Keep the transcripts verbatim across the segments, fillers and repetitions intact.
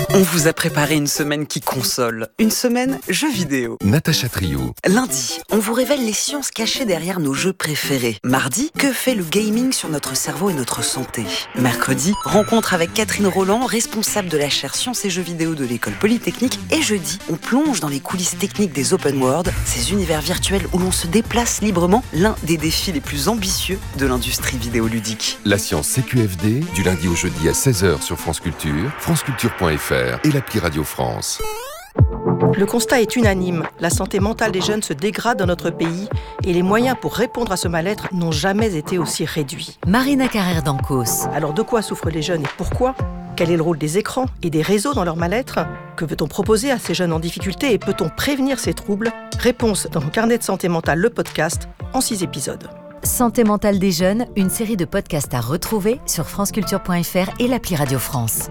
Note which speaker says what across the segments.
Speaker 1: On vous a préparé une semaine qui console, une semaine jeux vidéo.
Speaker 2: Natacha Trio.
Speaker 1: Lundi, on vous révèle les sciences cachées derrière nos jeux préférés. Mardi, que fait le gaming sur notre cerveau et notre santé. Mercredi, rencontre avec Catherine Roland, responsable de la chaire Sciences et Jeux vidéo de l'École Polytechnique. Et jeudi, on plonge dans les coulisses techniques des open world, ces univers virtuels où l'on se déplace librement, l'un des défis les plus ambitieux de l'industrie vidéoludique.
Speaker 2: La science C Q F D, du lundi au jeudi à seize heures sur France Culture, franceculture point f r et l'appli Radio France.
Speaker 3: Le constat est unanime. La santé mentale des jeunes se dégrade dans notre pays et les moyens pour répondre à ce mal-être n'ont jamais été aussi réduits.
Speaker 4: Marina Carrère d'Ancos.
Speaker 3: Alors de quoi souffrent les jeunes et pourquoi ? Quel est le rôle des écrans et des réseaux dans leur mal-être ? Que veut-on proposer à ces jeunes en difficulté et peut-on prévenir ces troubles ? Réponse dans Carnet de santé mentale, le podcast, en six épisodes.
Speaker 4: Santé mentale des jeunes, une série de podcasts à retrouver sur franceculture point f r et l'appli Radio France.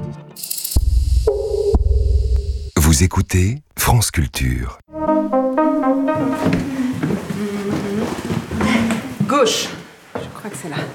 Speaker 2: Vous écoutez France Culture.
Speaker 5: Gauche. Je crois que c'est là.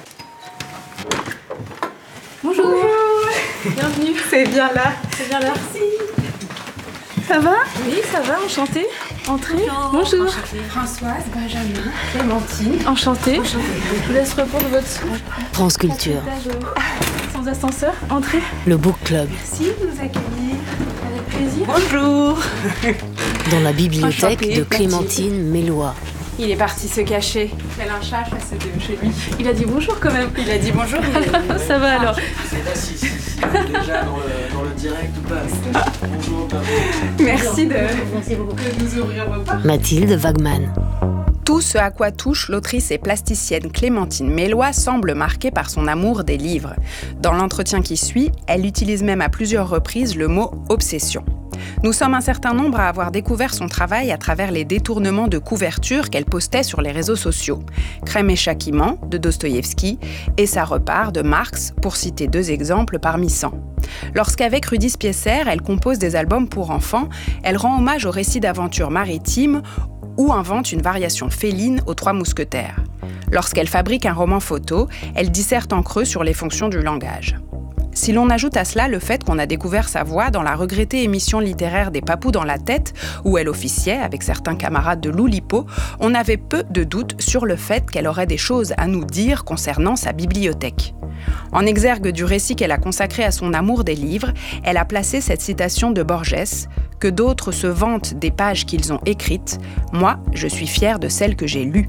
Speaker 6: Bonjour. Bonjour. Bienvenue.
Speaker 5: C'est bien là.
Speaker 6: C'est bien là.
Speaker 5: Merci. Ça va ?
Speaker 6: Oui, ça va, enchantée. Entrez. Bonjour.
Speaker 5: Enchantée. Françoise, Benjamin, Clémentine.
Speaker 6: Enchantée. Enchantée. Je vous laisse répondre votre...
Speaker 4: France Culture.
Speaker 6: Sans ascenseur. Entrez.
Speaker 4: Le Book Club.
Speaker 5: Merci de nous accueillir.
Speaker 6: Avec plaisir.
Speaker 5: Bonjour.
Speaker 4: Dans la bibliothèque
Speaker 5: Enchantée.
Speaker 4: de Clémentine Mélois.
Speaker 5: Il est parti se cacher. Tel un chat face de chez lui.
Speaker 6: Il a dit bonjour quand même.
Speaker 5: Il a dit bonjour. Il
Speaker 6: Ça va alors.
Speaker 7: Je sais pas si c'est déjà dans le, dans le direct ou pas. Bonjour, pardon.
Speaker 5: Merci de, de nous ouvrir vos portes.
Speaker 4: Mathilde Wagman.
Speaker 5: Tout ce à quoi touche l'autrice et plasticienne Clémentine Mélois semble marquée par son amour des livres. Dans l'entretien qui suit, elle utilise même à plusieurs reprises le mot « obsession ». Nous sommes un certain nombre à avoir découvert son travail à travers les détournements de couverture qu'elle postait sur les réseaux sociaux. Crème et châtiment de Dostoïevski et Ça repart de Marx, pour citer deux exemples parmi cent. Lorsqu'avec Rudy Spiesser, elle compose des albums pour enfants, elle rend hommage aux récits d'aventures maritimes ou invente une variation féline aux Trois Mousquetaires. Lorsqu'elle fabrique un roman photo, elle disserte en creux sur les fonctions du langage. Si l'on ajoute à cela le fait qu'on a découvert sa voix dans la regrettée émission littéraire des Papous dans la tête, où elle officiait avec certains camarades de l'Oulipo, on avait peu de doutes sur le fait qu'elle aurait des choses à nous dire concernant sa bibliothèque. En exergue du récit qu'elle a consacré à son amour des livres, elle a placé cette citation de Borges, « Que d'autres se vantent des pages qu'ils ont écrites, moi, je suis fière de celles que j'ai lues ».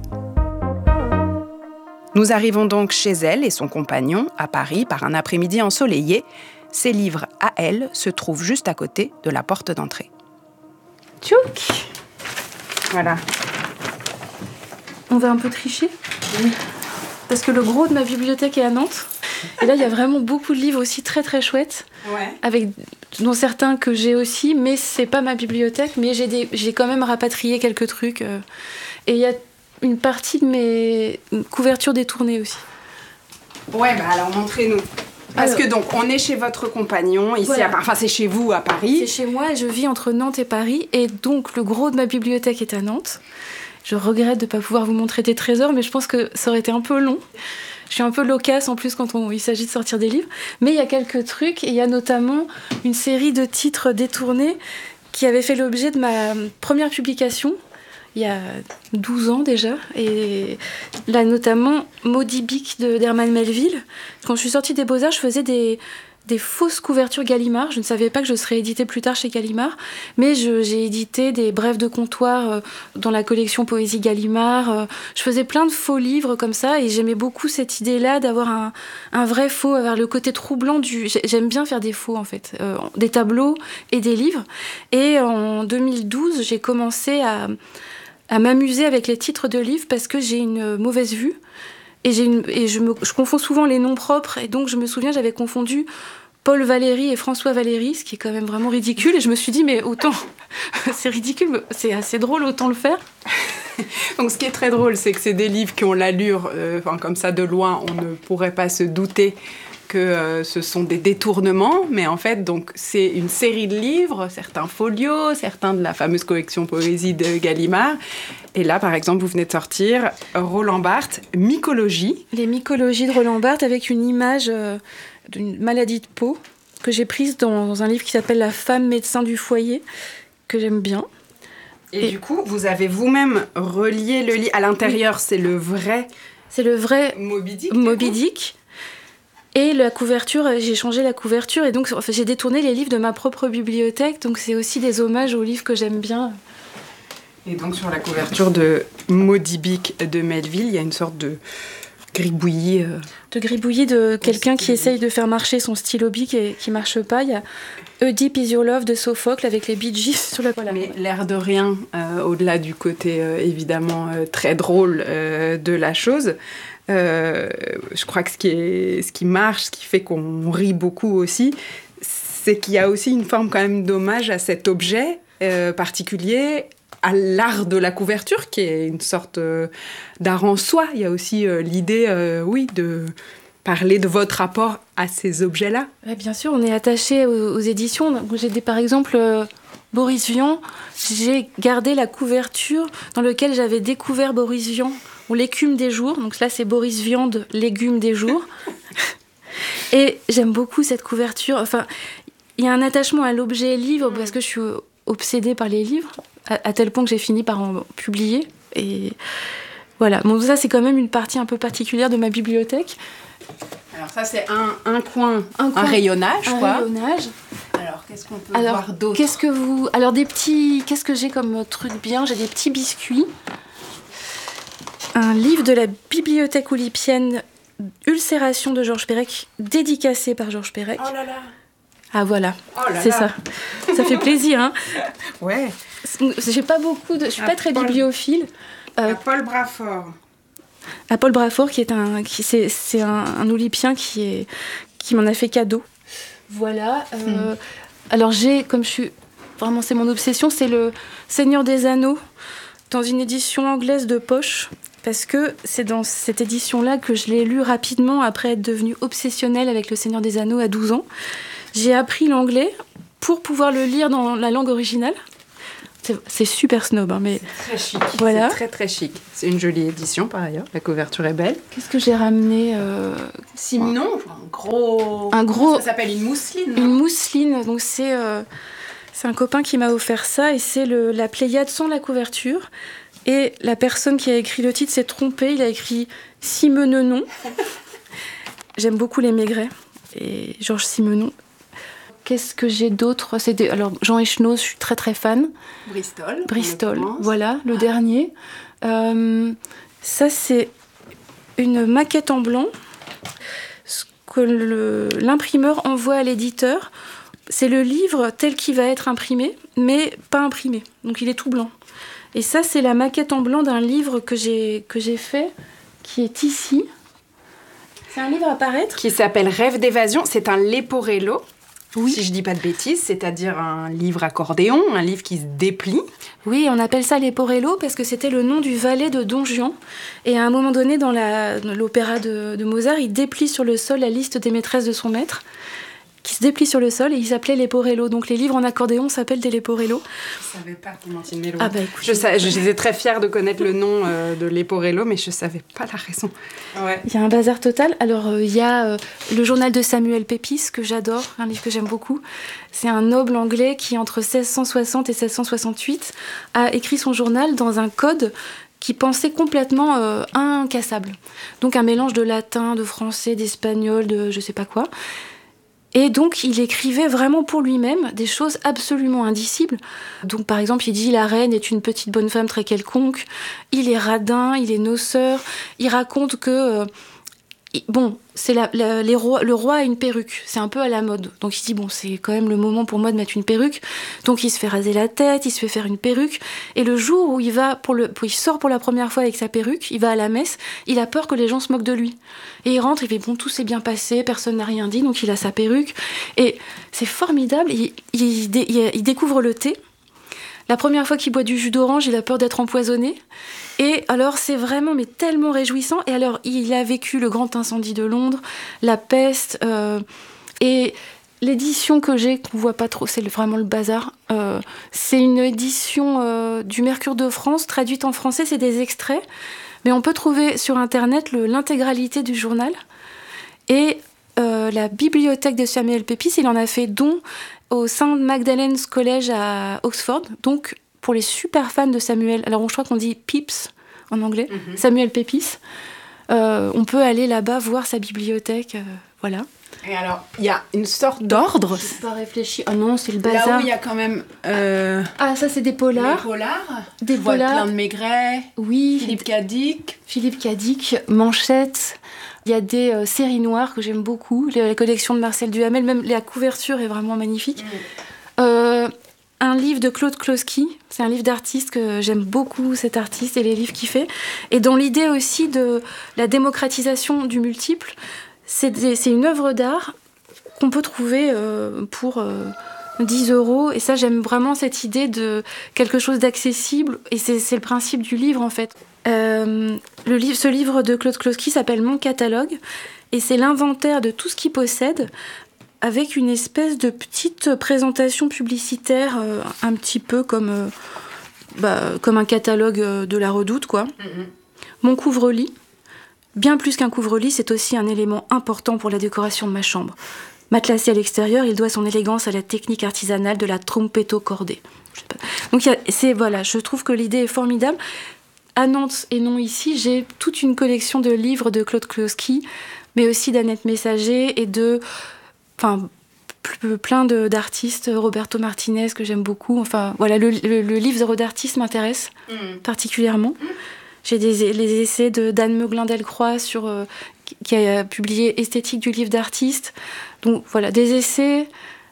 Speaker 5: Nous arrivons donc chez elle et son compagnon, à Paris, par un après-midi ensoleillé. Ses livres, à elle, se trouvent juste à côté de la porte d'entrée. Tchouk ! Voilà.
Speaker 6: On va un peu tricher. Oui. Parce que le gros de ma bibliothèque est à Nantes. Et là, il y a vraiment beaucoup de livres aussi très très chouettes.
Speaker 5: Ouais.
Speaker 6: Avec, dont certains que j'ai aussi, mais c'est pas ma bibliothèque. Mais j'ai, des, j'ai quand même rapatrié quelques trucs. Euh, et il y a une partie de mes couvertures détournées aussi.
Speaker 5: Ouais, bah alors montrez-nous. Parce
Speaker 6: alors,
Speaker 5: que donc, on est chez votre compagnon, ici,
Speaker 6: voilà.
Speaker 5: à Paris. Enfin, c'est chez vous, à Paris.
Speaker 6: C'est chez moi, et je vis entre Nantes et Paris. Et donc, le gros de ma bibliothèque est à Nantes. Je regrette de ne pas pouvoir vous montrer des trésors, mais je pense que ça aurait été un peu long. Je suis un peu loquace en plus quand on, il s'agit de sortir des livres. Mais il y a quelques trucs, et il y a notamment une série de titres détournés qui avaient fait l'objet de ma première publication, il y a douze ans déjà, et là notamment Moby Dick de d'Herman Melville. Quand je suis sortie des Beaux-Arts, je faisais des, des fausses couvertures Gallimard. Je ne savais pas que je serais éditée plus tard chez Gallimard, mais je, j'ai édité des brèves de comptoir euh, dans la collection Poésie Gallimard. Euh, je faisais plein de faux livres comme ça, et j'aimais beaucoup cette idée-là d'avoir un, un vrai faux, avoir le côté troublant du... J'aime bien faire des faux en fait, euh, des tableaux et des livres. Et en deux mille douze, j'ai commencé à... à m'amuser avec les titres de livres parce que j'ai une mauvaise vue et, j'ai une, et je, me, je confonds souvent les noms propres, et donc je me souviens j'avais confondu Paul Valéry et François Valéry, ce qui est quand même vraiment ridicule, et je me suis dit mais autant c'est ridicule, mais c'est assez drôle, autant le faire.
Speaker 5: Donc ce qui est très drôle, c'est que c'est des livres qui ont l'allure, euh, enfin, comme ça de loin on ne pourrait pas se douter que euh, ce sont des détournements, mais en fait, donc, c'est une série de livres, certains folios, certains de la fameuse collection Poésie de Gallimard. Et là, par exemple, vous venez de sortir Roland Barthes, Mycologie.
Speaker 6: Les mycologies de Roland Barthes avec une image euh, d'une maladie de peau. que j'ai prise dans un livre qui s'appelle « La femme médecin du foyer », que j'aime bien.
Speaker 5: Et, et du coup, vous avez vous-même relié le livre. À l'intérieur, c'est le vrai...
Speaker 6: C'est le vrai
Speaker 5: Moby Dick.
Speaker 6: Moby Dick. Et la couverture, j'ai changé la couverture. Et donc, enfin, j'ai détourné les livres de ma propre bibliothèque. Donc, c'est aussi des hommages aux livres que j'aime bien.
Speaker 5: Et donc, sur la couverture de Moby Dick de Melville, il y a une sorte de... gribouillis. Euh...
Speaker 6: De gribouillis de quelqu'un qui essaye de faire marcher son stylo bic et qui marche pas. Il y a Oedipe is your love de Sophocle avec les Bee Gees sur la voilà.
Speaker 5: Mais l'air de rien, euh, au-delà du côté euh, évidemment euh, très drôle euh, de la chose, euh, je crois que ce qui, est, ce qui marche, ce qui fait qu'on rit beaucoup aussi, c'est qu'il y a aussi une forme quand même d'hommage à cet objet euh, particulier, à l'art de la couverture, qui est une sorte euh, d'art en soi. Il y a aussi euh, l'idée, euh, oui, de parler de votre rapport à ces objets-là.
Speaker 6: Ouais, bien sûr, on est attaché aux, aux éditions. J'ai des, par exemple, euh, Boris Vian. J'ai gardé la couverture dans laquelle j'avais découvert Boris Vian, ou l'écume des jours. Donc là, c'est Boris Viande, légumes des jours. Et j'aime beaucoup cette couverture. Enfin, il y a un attachement à l'objet livre, parce que je suis obsédée par les livres, à, à tel point que j'ai fini par en publier. Et voilà. Bon, ça, c'est quand même une partie un peu particulière de ma bibliothèque.
Speaker 5: Alors ça, c'est un, un coin,
Speaker 6: un, coin,
Speaker 5: un rayonnage,
Speaker 6: un
Speaker 5: quoi.
Speaker 6: rayonnage.
Speaker 5: Alors, qu'est-ce qu'on peut
Speaker 6: Alors,
Speaker 5: voir d'autre ?
Speaker 6: Qu'est-ce que vous... Alors, des petits... Qu'est-ce que j'ai comme truc bien ? J'ai des petits biscuits. Un livre de la bibliothèque oulipienne, Ulcération de Georges Perec, dédicacé par Georges Perec.
Speaker 5: Oh là là !
Speaker 6: Ah voilà,
Speaker 5: oh là
Speaker 6: c'est
Speaker 5: là.
Speaker 6: ça. Ça fait plaisir, hein.
Speaker 5: Ouais.
Speaker 6: J'ai pas beaucoup de... Je suis
Speaker 5: à
Speaker 6: pas très
Speaker 5: Paul...
Speaker 6: bibliophile.
Speaker 5: Euh... À Paul Brafort.
Speaker 6: À Paul Brafort, qui est un... Qui, c'est, c'est un, un oulipien qui, est, qui m'en a fait cadeau. Voilà. Euh, hmm. Alors j'ai, comme je suis... Vraiment, c'est mon obsession, c'est le Seigneur des Anneaux, dans une édition anglaise de poche. Parce que c'est dans cette édition-là que je l'ai lu rapidement après être devenue obsessionnelle avec le Seigneur des Anneaux à douze ans. J'ai appris l'anglais pour pouvoir le lire dans la langue originale. C'est, c'est super snob, hein, mais...
Speaker 5: C'est très chic.
Speaker 6: Voilà.
Speaker 5: C'est très, très chic. C'est une jolie édition, par ailleurs. La couverture est belle.
Speaker 6: Qu'est-ce que j'ai ramené euh...
Speaker 5: Sinon, un gros...
Speaker 6: Un gros...
Speaker 5: Ça s'appelle une mousseline.
Speaker 6: Une mousseline. Donc, c'est, euh... c'est un copain qui m'a offert ça. Et c'est le... la Pléiade sans la couverture. Et la personne qui a écrit le titre s'est trompée. Il a écrit Simenon. J'aime beaucoup les Maigret. Et Georges Simenon. Qu'est-ce que j'ai d'autre ? C'est des... Alors, Jean Echenoz, je suis très très fan.
Speaker 5: Bristol.
Speaker 6: Bristol, voilà, le ah. dernier. Euh, ça, c'est une maquette en blanc ce que le... l'imprimeur envoie à l'éditeur. C'est le livre tel qu'il va être imprimé, mais pas imprimé. Donc, il est tout blanc. Et ça, c'est la maquette en blanc d'un livre que j'ai, que j'ai fait, qui est ici. C'est un livre à paraître.
Speaker 5: Qui s'appelle Rêve d'évasion. C'est un Leporello.
Speaker 6: Oui.
Speaker 5: Si je dis pas de bêtises, c'est-à-dire un livre accordéon, un livre qui se déplie.
Speaker 6: Oui, on appelle ça Leporello parce que c'était le nom du valet de Don Juan. Et à un moment donné, dans, la, dans l'opéra de, de Mozart, il déplie sur le sol la liste des maîtresses de son maître, qui se déplie sur le sol, et il s'appelait Leporello. Donc les livres en accordéon s'appellent des Leporello.
Speaker 5: Je ne savais pas, Clémentine Mello.
Speaker 6: Ah bah écoute,
Speaker 5: je sais, j'étais très fière de connaître le nom euh, de Leporello, mais je ne savais pas la raison. Ouais.
Speaker 6: Il y a un bazar total. Alors il euh, y a euh, le journal de Samuel Pepys, que j'adore, un livre que j'aime beaucoup. C'est un noble anglais qui, entre seize cent soixante et seize cent soixante-huit, a écrit son journal dans un code qui pensait complètement euh, incassable. Donc un mélange de latin, de français, d'espagnol, de je sais pas quoi. Et donc, il écrivait vraiment pour lui-même des choses absolument indicibles. Donc, par exemple, il dit « La reine est une petite bonne femme très quelconque. Il est radin, il est noceur. » Il raconte que... Euh, bon, c'est la, la, les rois, le roi a une perruque. C'est un peu à la mode. Donc, il dit « Bon, c'est quand même le moment pour moi de mettre une perruque. » Donc, il se fait raser la tête, il se fait faire une perruque. Et le jour où il, va pour le, où il sort pour la première fois avec sa perruque, il va à la messe, il a peur que les gens se moquent de lui. Et il rentre, il fait « Bon, tout s'est bien passé, personne n'a rien dit. » Donc, il a sa perruque. Et c'est formidable. Il, il, il, il découvre le thé. La première fois qu'il boit du jus d'orange, il a peur d'être empoisonné. Et alors, c'est vraiment mais tellement réjouissant. Et alors, il a vécu le grand incendie de Londres, la peste. Euh, et l'édition que j'ai, qu'on voit pas trop, c'est vraiment le bazar. Euh, c'est une édition euh, du Mercure de France, traduite en français, c'est des extraits. Mais on peut trouver sur Internet le, l'intégralité du journal. Et euh, la bibliothèque de Samuel Pepys. Il en a fait don au Saint Magdalene's College à Oxford. Donc, pour les super fans de Samuel, alors je crois qu'on dit Pepys en anglais, mm-hmm. Samuel Pepys, euh, on peut aller là-bas voir sa bibliothèque, euh, voilà.
Speaker 5: Et alors, il y a une sorte d'ordre.
Speaker 6: Je n'ai pas réfléchi. Oh non, c'est le bazar.
Speaker 5: Là où il y a quand même... Euh,
Speaker 6: ah, ça, c'est des polars.
Speaker 5: Des polars.
Speaker 6: Des
Speaker 5: Je vois
Speaker 6: polars.
Speaker 5: plein de Maigret.
Speaker 6: Oui.
Speaker 5: Philippe Cadic.
Speaker 6: Philippe Cadic, Manchette. Il y a des euh, séries noires que j'aime beaucoup. Les, la collection de Marcel Duhamel, même la couverture est vraiment magnifique. Mm. Euh, un livre de Claude Kloski. C'est un livre d'artiste que j'aime beaucoup, cet artiste, et les livres qu'il fait. Et dans l'idée aussi de la démocratisation du multiple, c'est, des, c'est une œuvre d'art qu'on peut trouver euh, pour euh, dix euros. Et ça, j'aime vraiment cette idée de quelque chose d'accessible. Et c'est, c'est le principe du livre, en fait. Euh, le livre, ce livre de Claude Kloski s'appelle Mon catalogue. Et c'est l'inventaire de tout ce qu'il possède, avec une espèce de petite présentation publicitaire, euh, un petit peu comme, euh, bah, comme un catalogue de la Redoute, quoi. Mm-hmm. Mon couvre-lit. Bien plus qu'un couvre-lit, c'est aussi un élément important pour la décoration de ma chambre. Matelassé à l'extérieur, il doit son élégance à la technique artisanale de la trompetto cordée. Je sais pas. Donc, y a, c'est, voilà, je trouve que l'idée est formidable. À Nantes et non ici, j'ai toute une collection de livres de Claude Kloski, mais aussi d'Annette Messager et de... Enfin, plein de, d'artistes, Roberto Martinez, que j'aime beaucoup. Enfin, voilà, le, le, le livre d'artiste m'intéresse mmh. particulièrement. Mmh. J'ai des, les essais de d'Anne Meuglin-Delcroix sur, euh, qui a publié Esthétique du livre d'artiste. Donc voilà, des essais,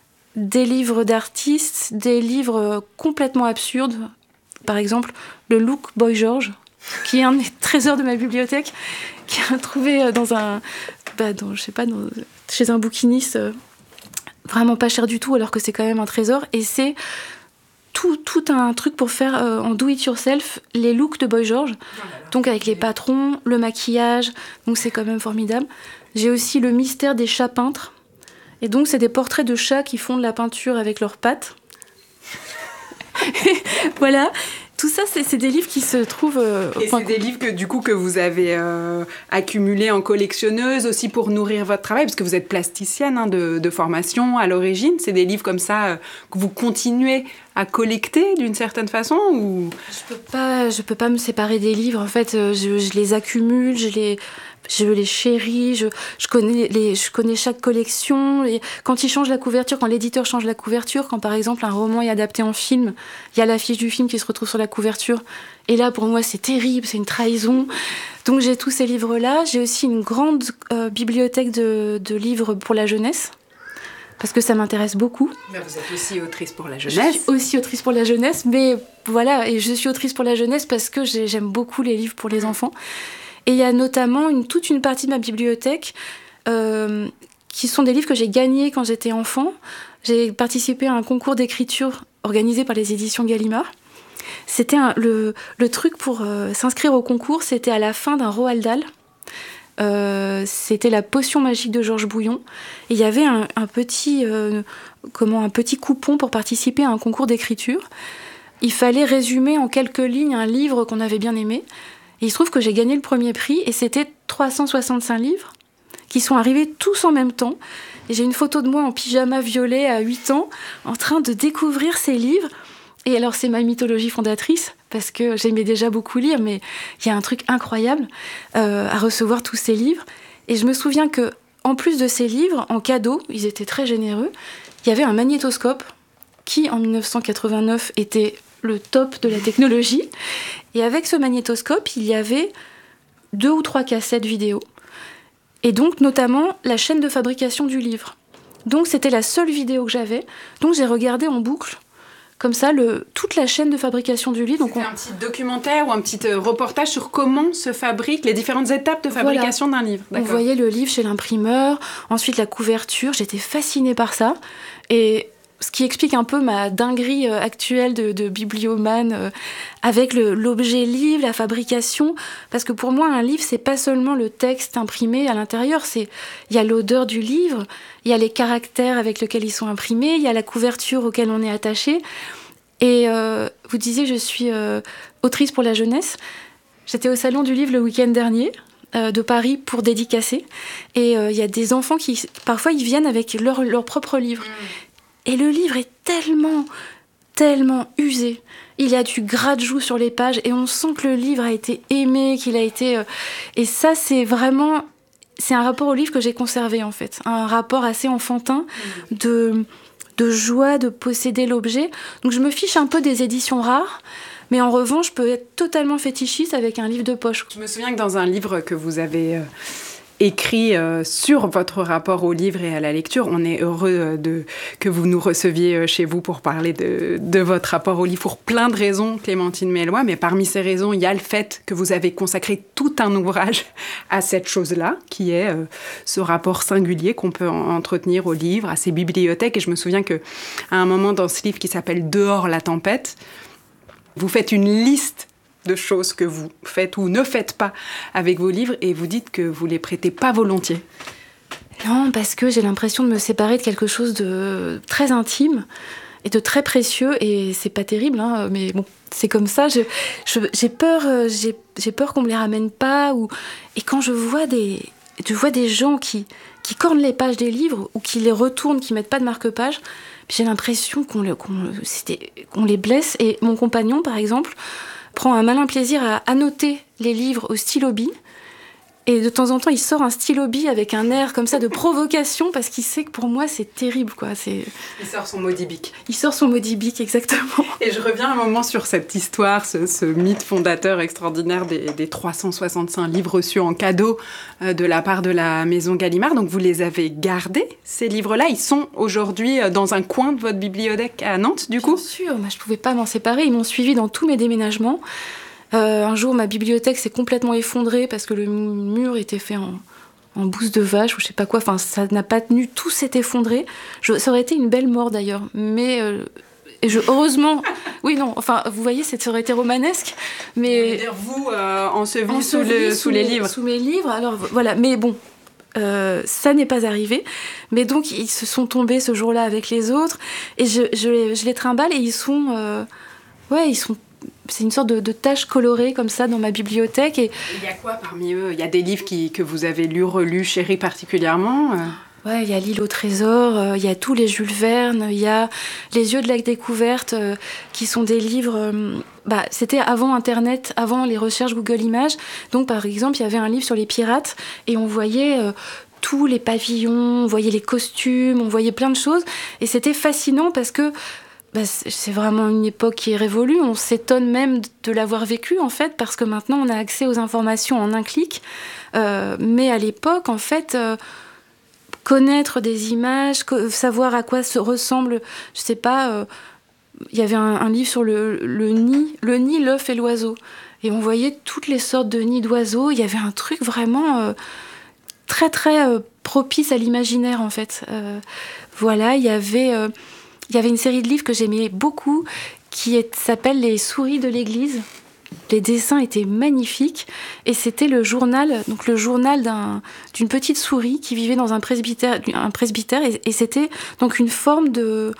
Speaker 6: des livres d'artistes, des livres complètement absurdes. Par exemple, le Look Boy George, qui est un des trésors de ma bibliothèque, qui a trouvé dans un, bah dans, je sais pas, dans, chez un bouquiniste, euh, vraiment pas cher du tout, alors que c'est quand même un trésor. Et c'est Tout, tout un truc pour faire euh, en do-it-yourself les looks de Boy George, donc avec les patrons, le maquillage, donc c'est quand même formidable. J'ai aussi le mystère des chats peintres, et donc c'est des portraits de chats qui font de la peinture avec leurs pattes. Voilà, tout ça c'est, c'est des livres qui se trouvent... Euh,
Speaker 5: et c'est des livres que, du coup, que vous avez euh, accumulés en collectionneuse aussi pour nourrir votre travail, parce que vous êtes plasticienne hein, de, de formation à l'origine. C'est des livres comme ça euh, que vous continuez à collecter d'une certaine façon ou...
Speaker 6: Je peux pas, je peux pas me séparer des livres. En fait, je, je les accumule, je les... Je les chéris, je, je, connais les, je connais chaque collection. Et quand ils changent la couverture, quand l'éditeur change la couverture, quand par exemple un roman est adapté en film, il y a l'affiche du film qui se retrouve sur la couverture. Et là, pour moi, c'est terrible, c'est une trahison. Donc j'ai tous ces livres-là. J'ai aussi une grande euh, bibliothèque de, de livres pour la jeunesse, parce que ça m'intéresse beaucoup.
Speaker 5: Mais vous êtes aussi autrice pour la jeunesse.
Speaker 6: Je suis aussi autrice pour la jeunesse, mais voilà, et je suis autrice pour la jeunesse parce que j'ai, j'aime beaucoup les livres pour les enfants. Et il y a notamment une, toute une partie de ma bibliothèque euh, qui sont des livres que j'ai gagnés quand j'étais enfant. J'ai participé à un concours d'écriture organisé par les éditions Gallimard. C'était un, le, le truc pour euh, s'inscrire au concours, c'était à la fin d'un Roald Dahl. Euh, c'était La potion magique de Georges Bouillon. Et il y avait un, un, petit, euh, comment, un petit coupon pour participer à un concours d'écriture. Il fallait résumer en quelques lignes un livre qu'on avait bien aimé. Et il se trouve que j'ai gagné le premier prix et c'était trois cent soixante-cinq livres qui sont arrivés tous en même temps. Et j'ai une photo de moi en pyjama violet à huit ans en train de découvrir ces livres. Et alors c'est ma mythologie fondatrice parce que j'aimais déjà beaucoup lire, mais il y a un truc incroyable euh, à recevoir tous ces livres. Et je me souviens que en plus de ces livres, en cadeau, ils étaient très généreux, il y avait un magnétoscope qui en dix-neuf cent quatre-vingt-neuf était le top de la technologie. Et avec ce magnétoscope, il y avait deux ou trois cassettes vidéo. Et donc, notamment, la chaîne de fabrication du livre. Donc, c'était la seule vidéo que j'avais. Donc, j'ai regardé en boucle, comme ça, le, toute la chaîne de fabrication du livre. Donc,
Speaker 5: c'était
Speaker 6: on...
Speaker 5: un petit documentaire ou un petit euh, reportage sur comment se fabriquent les différentes étapes de fabrication voilà. d'un livre.
Speaker 6: D'accord. On voyait le livre chez l'imprimeur, ensuite la couverture. J'étais fascinée par ça. Et... ce qui explique un peu ma dinguerie euh, actuelle de, de bibliomane euh, avec le, l'objet livre, la fabrication. Parce que pour moi, un livre, c'est pas seulement le texte imprimé à l'intérieur. C'est, il y a l'odeur du livre, il y a les caractères avec lesquels ils sont imprimés, il y a la couverture auquel on est attaché. Et euh, vous disiez, je suis euh, autrice pour la jeunesse. J'étais au Salon du Livre le week-end dernier. euh, de Paris pour dédicacer. Et il euh, y a des enfants qui, parfois, ils viennent avec leur, leur propre livre. Mmh. Et le livre est tellement, tellement usé. Il y a du gras-de-joue sur les pages et on sent que le livre a été aimé, qu'il a été... Euh... Et ça, c'est vraiment... C'est un rapport au livre que j'ai conservé, en fait. Un rapport assez enfantin mmh. de, de joie de posséder l'objet. Donc je me fiche un peu des éditions rares, mais en revanche, je peux être totalement fétichiste avec un livre de poche.
Speaker 5: Je me souviens que dans un livre que vous avez... Euh... écrit euh, sur votre rapport au livre et à la lecture. On est heureux euh, de, que vous nous receviez euh, chez vous pour parler de, de votre rapport au livre pour plein de raisons, Clémentine Melloy. Mais parmi ces raisons, il y a le fait que vous avez consacré tout un ouvrage à cette chose-là, qui est euh, ce rapport singulier qu'on peut en, entretenir au livre, à ses bibliothèques. Et je me souviens qu'à un moment dans ce livre qui s'appelle « Dehors la tempête », vous faites une liste de choses que vous faites ou ne faites pas avec vos livres et vous dites que vous les prêtez pas volontiers.
Speaker 6: Non, parce que j'ai l'impression de me séparer de quelque chose de très intime et de très précieux et c'est pas terrible, hein, mais bon, c'est comme ça. Je, je, j'ai peur, j'ai, j'ai peur qu'on me les ramène pas ou et quand je vois des, je vois des gens qui qui cornent les pages des livres ou qui les retournent, qui mettent pas de marque-page, j'ai l'impression qu'on, le, qu'on, c'était, qu'on les blesse. Et mon compagnon, par exemple, prend un malin plaisir à annoter les livres au stylo-bille. Et de temps en temps, il sort un stylo-bille avec un air comme ça de provocation parce qu'il sait que pour moi, c'est terrible, quoi. C'est...
Speaker 5: Il sort son Moby-Dick.
Speaker 6: Il sort son Moby-Dick, exactement.
Speaker 5: Et je reviens un moment sur cette histoire, ce, ce mythe fondateur extraordinaire des, des trois cent soixante-cinq livres reçus en cadeau euh, de la part de la Maison Gallimard. Donc vous les avez gardés, ces livres-là. Ils sont aujourd'hui dans un coin de votre bibliothèque à Nantes, du coup ?
Speaker 6: Bien sûr, moi, je ne pouvais pas m'en séparer. Ils m'ont suivi dans tous mes déménagements. Euh, un jour, ma bibliothèque s'est complètement effondrée parce que le mur était fait en, en bouse de vache ou je sais pas quoi. Enfin, ça n'a pas tenu, tout s'est effondré. Je, ça aurait été une belle mort d'ailleurs, mais euh, et je, heureusement, oui non. Enfin, vous voyez, ça aurait été romanesque, mais
Speaker 5: dire vous euh, enseveli sous, le, sous, sous les livres,
Speaker 6: sous mes livres. Alors voilà, mais bon. Euh, ça n'est pas arrivé, mais donc ils se sont tombés ce jour-là avec les autres et je, je, je les trimballe et ils sont, euh, ouais, ils sont. C'est une sorte de, de tache colorée comme ça dans ma bibliothèque. Et...
Speaker 5: Il y a quoi parmi eux ? Il y a des livres qui, que vous avez lus, relus, chéris particulièrement ?
Speaker 6: Ouais, il y a L'île au trésor, euh, il y a tous les Jules Verne, il y a Les yeux de la découverte, euh, qui sont des livres... Euh, bah, c'était avant Internet, avant les recherches Google Images. Donc, par exemple, il y avait un livre sur les pirates et on voyait... Euh, tous les pavillons, on voyait les costumes, on voyait plein de choses. Et c'était fascinant parce que bah, c'est vraiment une époque qui est révolue. On s'étonne même de l'avoir vécue, en fait, parce que maintenant, on a accès aux informations en un clic. Euh, mais à l'époque, en fait, euh, connaître des images, co- savoir à quoi se ressemble, je sais pas, euh, il y avait un, un livre sur le, le nid, le nid, l'œuf et l'oiseau. Et on voyait toutes les sortes de nids d'oiseaux. Il y avait un truc vraiment euh, très, très euh, propice à l'imaginaire, en fait. Euh, voilà, il y avait... Euh, Il y avait une série de livres que j'aimais beaucoup qui est, s'appelle Les souris de l'église. Les dessins étaient magnifiques et c'était le journal, donc le journal d'un, d'une petite souris qui vivait dans un presbytère, un presbytère et, et c'était donc une forme de,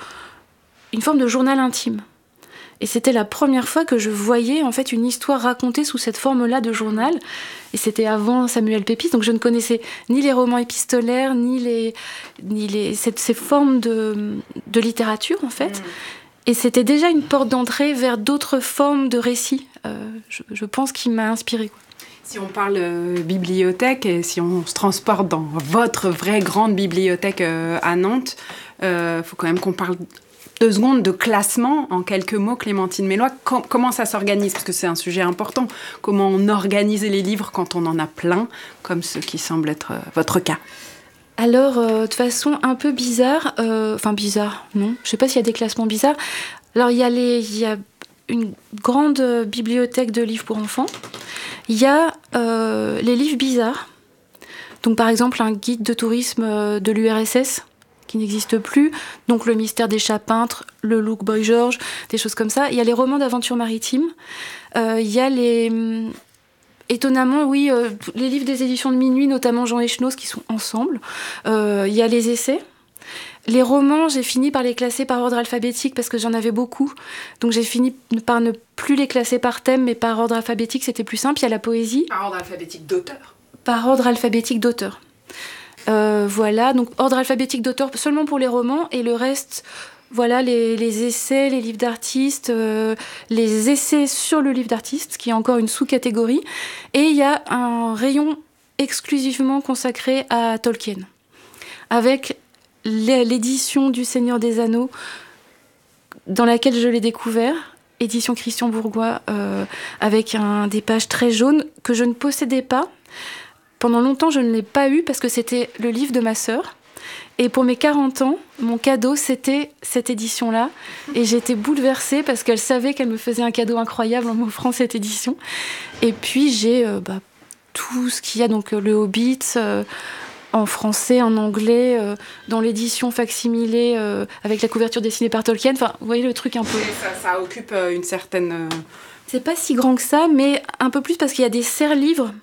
Speaker 6: une forme de journal intime. Et c'était la première fois que je voyais en fait une histoire racontée sous cette forme-là de journal. Et c'était avant Samuel Pepys, donc je ne connaissais ni les romans épistolaires, ni, les, ni les, cette, ces formes de, de littérature, en fait. Mmh. Et c'était déjà une porte d'entrée vers d'autres formes de récits, euh, je, je pense, qui m'a inspirée, quoi.
Speaker 5: Si on parle euh, bibliothèque et si on se transporte dans votre vraie grande bibliothèque euh, à Nantes, il euh, faut quand même qu'on parle... Deux secondes de classement, en quelques mots, Clémentine Melloy. Com- comment ça s'organise ? Parce que c'est un sujet important. Comment on organise les livres quand on en a plein, comme ce qui semble être euh, votre cas ?
Speaker 6: Alors, euh, de façon un peu bizarre, euh, enfin bizarre, non, je ne sais pas s'il y a des classements bizarres. Alors, il y a, les, il y a une grande bibliothèque de livres pour enfants. Il y a euh, les livres bizarres. Donc, par exemple, un guide de tourisme de l'U R S S, qui n'existe plus, donc Le mystère des chats peintres, Le Look Boy George, des choses comme ça. Il y a les romans d'aventure maritime, euh, il y a les... Étonnamment, oui, euh, les livres des éditions de Minuit, notamment Jean Echenoz, qui sont ensemble. Euh, il y a les essais. Les romans, j'ai fini par les classer par ordre alphabétique parce que j'en avais beaucoup. Donc j'ai fini par ne plus les classer par thème, mais par ordre alphabétique, c'était plus simple. Il y a la poésie.
Speaker 5: Par ordre alphabétique d'auteur ?
Speaker 6: par ordre alphabétique d'auteur. Euh, voilà, donc ordre alphabétique d'auteur seulement pour les romans, et le reste, voilà, les, les essais, les livres d'artistes, euh, les essais sur le livre d'artiste, qui est encore une sous-catégorie, et il y a un rayon exclusivement consacré à Tolkien, avec l'édition du Seigneur des Anneaux, dans laquelle je l'ai découvert, édition Christian Bourgois, euh, avec un, des pages très jaunes que je ne possédais pas. Pendant longtemps, je ne l'ai pas eu parce que c'était le livre de ma sœur. Et pour mes quarante ans, mon cadeau, c'était cette édition-là. Et j'étais bouleversée parce qu'elle savait qu'elle me faisait un cadeau incroyable en m'offrant cette édition. Et puis, j'ai euh, bah, tout ce qu'il y a, donc le Hobbit, euh, en français, en anglais, euh, dans l'édition facsimilée, euh, avec la couverture dessinée par Tolkien. Enfin, vous voyez le truc un peu...
Speaker 5: Ça, ça occupe euh, une certaine... Euh...
Speaker 6: C'est pas si grand que ça, mais un peu plus parce qu'il y a des serre-livres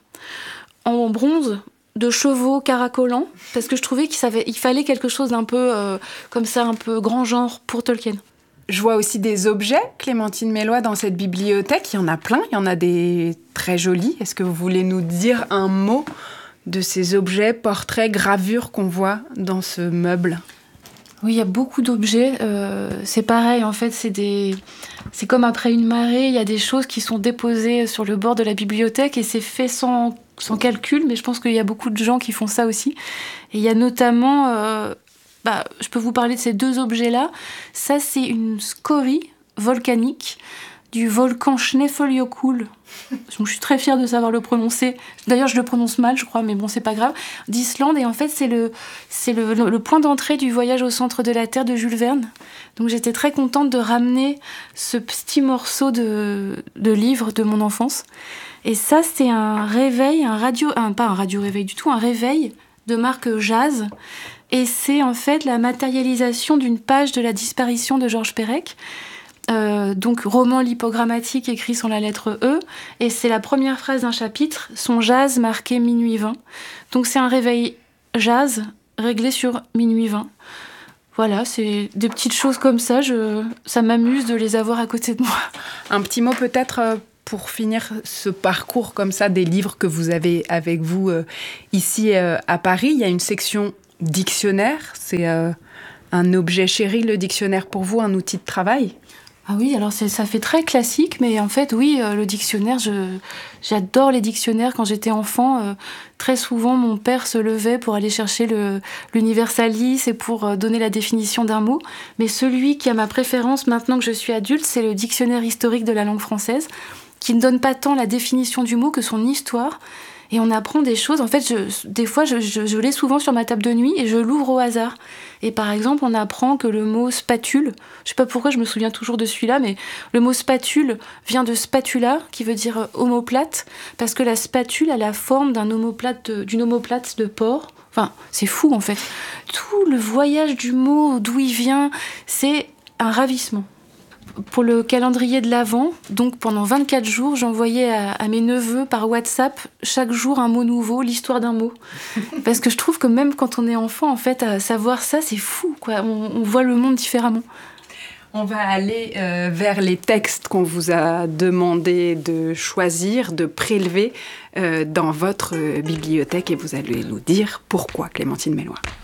Speaker 6: en bronze de chevaux caracolants, parce que je trouvais qu'il savait, il fallait quelque chose d'un peu euh, comme ça, un peu grand genre pour Tolkien.
Speaker 5: Je vois aussi des objets, Clémentine Melloy, dans cette bibliothèque. Il y en a plein, il y en a des très jolis. Est-ce que vous voulez nous dire un mot de ces objets, portraits, gravures qu'on voit dans ce meuble ?
Speaker 6: Oui, il y a beaucoup d'objets. Euh, c'est pareil, en fait, c'est des... c'est comme après une marée. Il y a des choses qui sont déposées sur le bord de la bibliothèque et c'est fait sans, sans calcul, mais je pense qu'il y a beaucoup de gens qui font ça aussi. Et il y a notamment... Euh, bah, je peux vous parler de ces deux objets-là. Ça, c'est une scorie volcanique du volcan Snæfellsjökull. Je suis très fière de savoir le prononcer. D'ailleurs, je le prononce mal, je crois, mais bon, c'est pas grave. D'Islande, et en fait, c'est le, c'est le, le, le point d'entrée du voyage au centre de la Terre de Jules Verne. Donc, j'étais très contente de ramener ce petit morceau de, de livre de mon enfance. Et ça, c'est un réveil, un radio, un, pas un radio-réveil du tout, un réveil de marque Jazz. Et c'est en fait la matérialisation d'une page de La disparition de Georges Perec. Euh, donc roman lipogrammatique écrit sans la lettre E, et c'est la première phrase d'un chapitre, son jazz marqué minuit vingt. Donc c'est un réveil jazz réglé sur minuit vingt. Voilà, c'est des petites choses comme ça, je, ça m'amuse de les avoir à côté de moi.
Speaker 5: Un petit mot peut-être pour finir ce parcours comme ça des livres que vous avez avec vous euh, ici euh, à Paris. Il y a une section dictionnaire, c'est euh, un objet chéri, le dictionnaire pour vous, un outil de travail ?
Speaker 6: Ah oui, alors c'est, ça fait très classique, mais en fait, oui, euh, le dictionnaire, je, j'adore les dictionnaires. Quand j'étais enfant, euh, très souvent, mon père se levait pour aller chercher le, l'Universalis et pour euh, donner la définition d'un mot. Mais celui qui a ma préférence maintenant que je suis adulte, c'est le dictionnaire historique de la langue française, qui ne donne pas tant la définition du mot que son histoire. Et on apprend des choses. En fait, je, des fois, je, je, je l'ai souvent sur ma table de nuit et je l'ouvre au hasard. Et par exemple, on apprend que le mot spatule, je sais pas pourquoi je me souviens toujours de celui-là, mais le mot spatule vient de spatula, qui veut dire omoplate, parce que la spatule a la forme d'un omoplate de, d'une omoplate de porc. Enfin, c'est fou en fait. Tout le voyage du mot, d'où il vient, c'est un ravissement. Pour le calendrier de l'Avent, donc pendant vingt-quatre jours, j'envoyais à, à mes neveux par WhatsApp chaque jour un mot nouveau, l'histoire d'un mot. Parce que je trouve que même quand on est enfant, en fait, à savoir ça, c'est fou, quoi. On, on voit le monde différemment.
Speaker 5: On va aller euh, vers les textes qu'on vous a demandé de choisir, de prélever euh, dans votre euh, bibliothèque, et vous allez nous dire pourquoi, Clémentine Melloy.